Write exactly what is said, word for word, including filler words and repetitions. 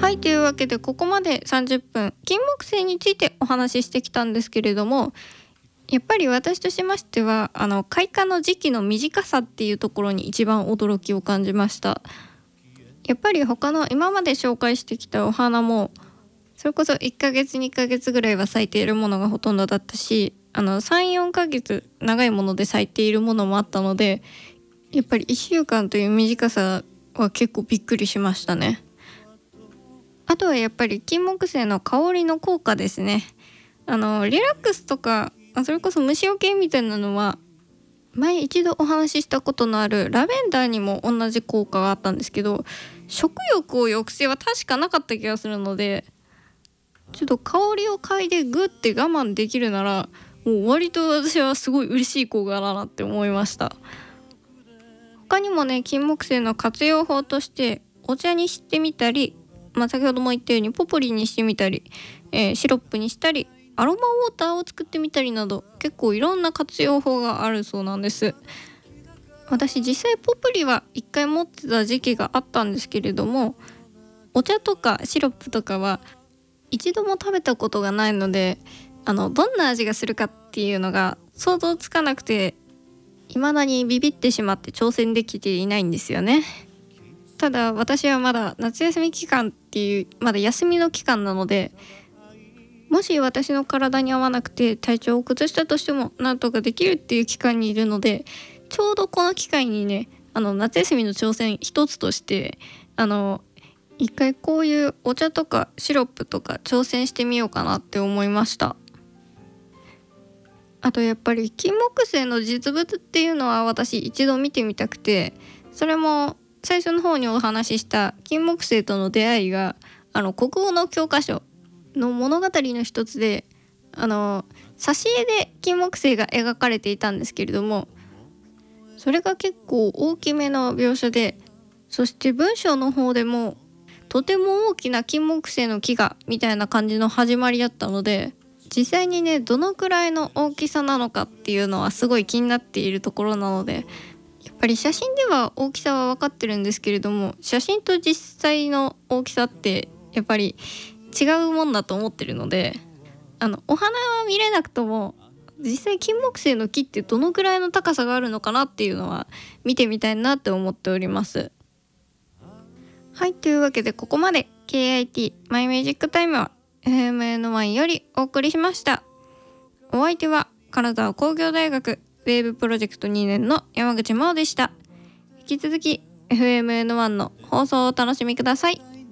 はい、というわけでここまでさんじゅっぷん金木犀についてお話ししてきたんですけれども、やっぱり私としましてはあの開花の時期の短さっていうところに一番驚きを感じました。やっぱり他の今まで紹介してきたお花もそれこそいっかげつにかげつぐらいは咲いているものがほとんどだったし、あのさん、よんかげつ長いもので咲いているものもあったので、やっぱりいっしゅうかんという短さは結構びっくりしましたね。あとはやっぱり金木犀の香りの効果ですね。あのリラックスとかそれこそ虫除けみたいなのは前一度お話ししたことのあるラベンダーにも同じ効果があったんですけど、食欲を抑制は確かなかった気がするので、ちょっと香りを嗅いでグッて我慢できるならもう割と私はすごい嬉しい効果だなって思いました。他にもね、金木犀の活用法としてお茶にしてみたり、まあ、先ほども言ったようにポプリにしてみたり、えー、シロップにしたりアロマウォーターを作ってみたりなど結構いろんな活用法があるそうなんです。私実際ポプリは一回持ってた時期があったんですけれども、お茶とかシロップとかは一度も食べたことがないので、あのどんな味がするかっていうのが想像つかなくて、未だにビビってしまって挑戦できていないんですよね。ただ私はまだ夏休み期間っていうまだ休みの期間なので、もし私の体に合わなくて体調を崩したとしてもなんとかできるっていう期間にいるので、ちょうどこの機会にね、あの夏休みの挑戦一つとしてあの一回こういうお茶とかシロップとか挑戦してみようかなって思いました。あとやっぱり金木犀の実物っていうのは私一度見てみたくて、それも最初の方にお話しした金木犀との出会いがあの国語の教科書の物語の一つで、あの挿絵で金木犀が描かれていたんですけれども、それが結構大きめの描写で、そして文章の方でもとても大きな金木犀の木がみたいな感じの始まりだったので、実際にねどのくらいの大きさなのかっていうのはすごい気になっているところなので、やっぱり写真では大きさは分かってるんですけれども、写真と実際の大きさってやっぱり違うもんだと思ってるので、あのお花は見れなくとも実際金木犀の木ってどのくらいの高さがあるのかなっていうのは見てみたいなって思っております。はい、というわけでここまで ケーアイティー マイミュージックタイムは エフエムエヌワン よりお送りしました。お相手は金沢工業大学ウェーブプロジェクトにねんの山口真央でした。引き続き エフエムエヌワン の放送をお楽しみください。